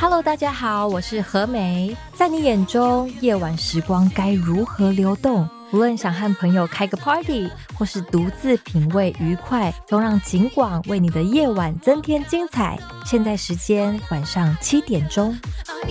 Hello， 大家好，我是何美。在你眼中，夜晚时光该如何流动？无论想和朋友开个 party， 或是独自品味愉快，都让警广为你的夜晚增添精彩。现在时间晚上7点钟。